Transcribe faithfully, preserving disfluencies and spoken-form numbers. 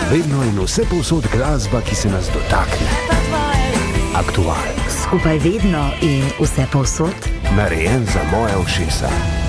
Vedno in vse povsod glasba, ki se nas dotakne. Aktual. Skupaj vedno in vse povsod. Narejen za moje ušesa.